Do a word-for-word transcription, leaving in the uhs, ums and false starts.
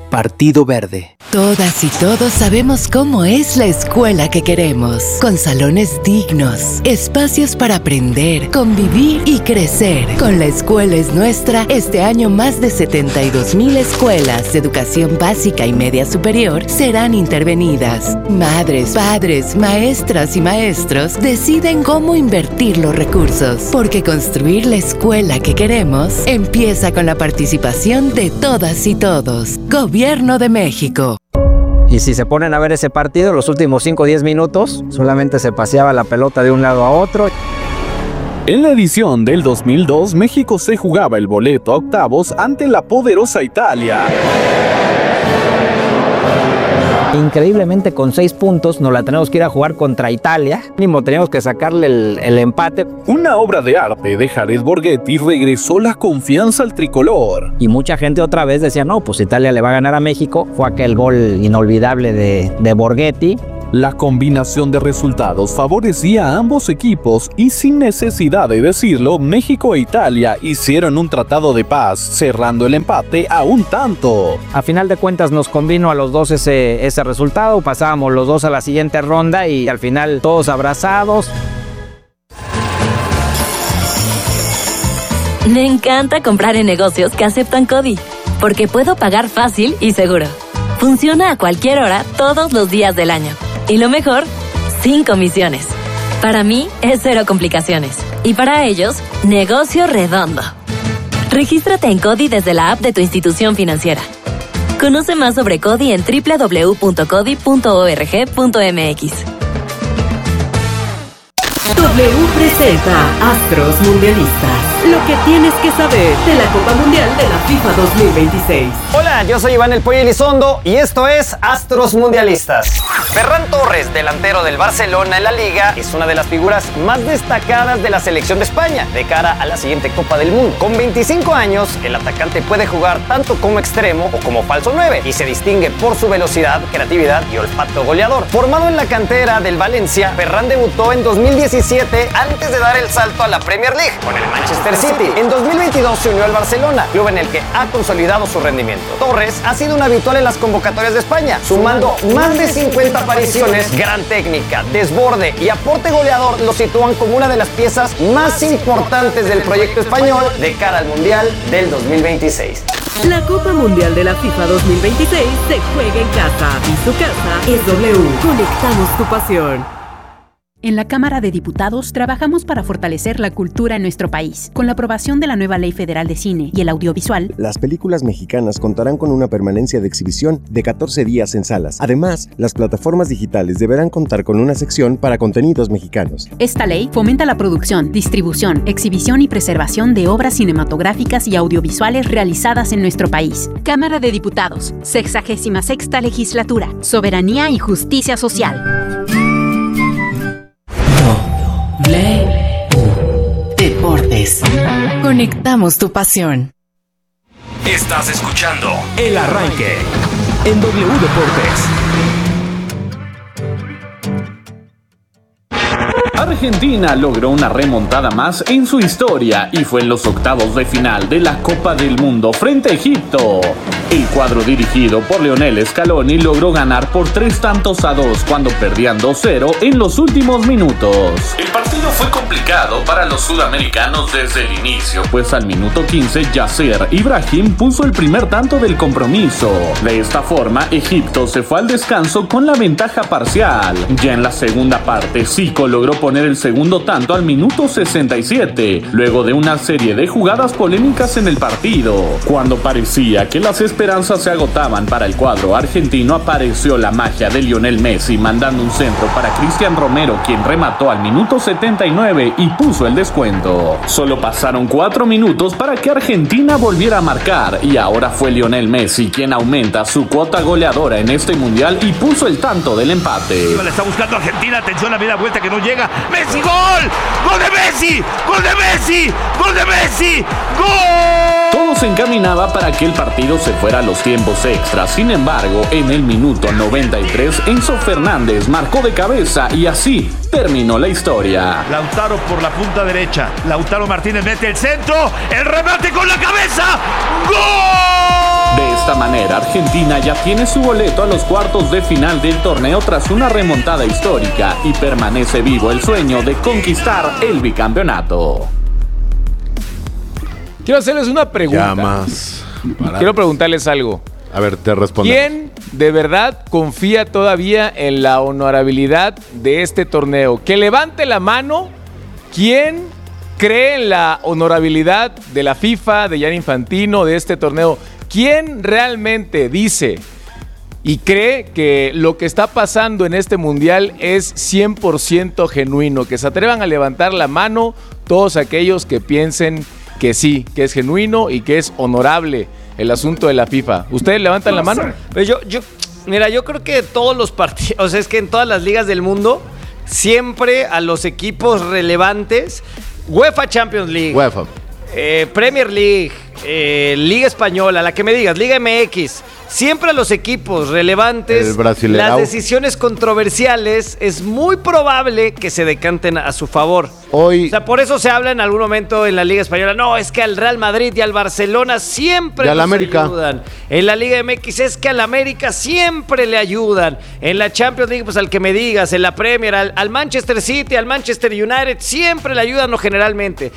Partido Verde. Todas y todos sabemos cómo es la escuela que queremos, con salones dignos, espacios para aprender, convivir y crecer. Con La Escuela es Nuestra, este año más de setenta y dos mil escuelas de educación básica y media superior serán intervenidas. Madres, padres, maestras y maestros deciden cómo invertir los recursos, porque construir la escuela que queremos empieza con la participación de todas y todos. Gobierno de México. Y si se ponen a ver ese partido, los últimos cinco o diez minutos, solamente se paseaba la pelota de un lado a otro. En la edición del dos mil dos, México se jugaba el boleto a octavos ante la poderosa Italia. Increíblemente, con seis puntos nos la tenemos que ir a jugar contra Italia. Mínimo teníamos que sacarle el, el empate. Una obra de arte de Jared Borghetti regresó la confianza al tricolor. Y mucha gente otra vez decía, no, pues Italia le va a ganar a México. Fue aquel gol inolvidable de, de Borghetti. La combinación de resultados favorecía a ambos equipos y sin necesidad de decirlo, México e Italia hicieron un tratado de paz, cerrando el empate a un tanto. A final de cuentas nos convino a los dos ese, ese resultado, pasábamos los dos a la siguiente ronda y al final todos abrazados. Me encanta comprar en negocios que aceptan CODI, porque puedo pagar fácil y seguro. Funciona a cualquier hora, todos los días del año. Y lo mejor, sin comisiones. Para mí es cero complicaciones. Y para ellos, negocio redondo. Regístrate en CODI desde la app de tu institución financiera. Conoce más sobre CODI en doble u doble u doble u punto codi punto org punto m x. W presenta Astros Mundialistas. Lo que tienes que saber de la Copa Mundial de la FIFA dos mil veintiséis. Hola, yo soy Iván El Pollo Elizondo y esto es Astros Mundialistas. Ferran Torres, delantero del Barcelona en la Liga, es una de las figuras más destacadas de la selección de España de cara a la siguiente Copa del Mundo. Con veinticinco años, el atacante puede jugar tanto como extremo o como falso nueve y se distingue por su velocidad, creatividad y olfato goleador. Formado en la cantera del Valencia, Ferran debutó en dos mil diecisiete antes de dar el salto a la Premier League con el Manchester City. En dos mil veintidós se unió al Barcelona, club en el que ha consolidado su rendimiento. Torres ha sido un habitual en las convocatorias de España, sumando más de cincuenta apariciones. Gran técnica, desborde y aporte goleador lo sitúan como una de las piezas más importantes del proyecto español de cara al Mundial del dos mil veintiséis. La Copa Mundial de la FIFA dos mil veintiséis se juega en casa y su casa es W. Conectamos tu pasión. En la Cámara de Diputados trabajamos para fortalecer la cultura en nuestro país. Con la aprobación de la nueva Ley Federal de Cine y el Audiovisual, las películas mexicanas contarán con una permanencia de exhibición de catorce días en salas. Además, las plataformas digitales deberán contar con una sección para contenidos mexicanos. Esta ley fomenta la producción, distribución, exhibición y preservación de obras cinematográficas y audiovisuales realizadas en nuestro país. Cámara de Diputados, sexagésima sexta Legislatura, Soberanía y Justicia Social. Deportes. Conectamos tu pasión. Estás escuchando El Arranque en W Deportes. Argentina logró una remontada más en su historia y fue en los octavos de final de la Copa del Mundo frente a Egipto. El cuadro dirigido por Lionel Scaloni logró ganar por tres tantos a dos cuando perdían dos cero en los últimos minutos. El partido fue complicado para los sudamericanos desde el inicio, pues al minuto quince Yasser Ibrahim puso el primer tanto del compromiso. De esta forma, Egipto se fue al descanso con la ventaja parcial. Ya en la segunda parte, Zico logró poner el segundo tanto al minuto sesenta y siete, luego de una serie de jugadas polémicas en el partido. Cuando parecía que las esperanzas se agotaban para el cuadro argentino, apareció la magia de Lionel Messi mandando un centro para Cristian Romero, quien remató al minuto setenta y nueve y puso el descuento. Solo pasaron cuatro minutos para que Argentina volviera a marcar y ahora fue Lionel Messi quien aumenta su cuota goleadora en este mundial y puso el tanto del empate. Le está buscando Argentina, atención, la media vuelta que no llega. ¡Messi, gol! ¡Gol de Messi! ¡Gol de Messi! ¡Gol de Messi! ¡Gol! Todo se encaminaba para que el partido se fuera a los tiempos extras. Sin embargo, en el minuto noventa y tres, Enzo Fernández marcó de cabeza y así terminó la historia. Lautaro por la punta derecha. Lautaro Martínez mete el centro. ¡El remate con la cabeza! ¡Gol! De esta manera, Argentina ya tiene su boleto a los cuartos de final del torneo tras una remontada histórica y permanece vivo el sueño de conquistar el bicampeonato. Quiero hacerles una pregunta. Ya más. Quiero preguntarles algo. A ver, te respondo. ¿Quién de verdad confía todavía en la honorabilidad de este torneo? Que levante la mano. ¿Quién cree en la honorabilidad de la FIFA, de Gianni Infantino, de este torneo? ¿Quién realmente dice y cree que lo que está pasando en este mundial es cien por ciento genuino? Que se atrevan a levantar la mano todos aquellos que piensen que sí, que es genuino y que es honorable el asunto de la FIFA. ¿Ustedes levantan la mano? Pues yo, yo, mira, yo creo que todos los partidos, o sea, es que en todas las ligas del mundo, siempre a los equipos relevantes, UEFA Champions League, UEFA. Eh, Premier League, eh, Liga Española, la que me digas, Liga M X, siempre a los equipos relevantes, las decisiones controversiales, es muy probable que se decanten a su favor. Hoy, o sea, por eso se habla en algún momento en la Liga Española, no, es que al Real Madrid y al Barcelona siempre y al nos América. ayudan. En la Liga M X es que al América siempre le ayudan. En la Champions League, pues al que me digas, en la Premier, al, al Manchester City, al Manchester United, siempre le ayudan, no generalmente.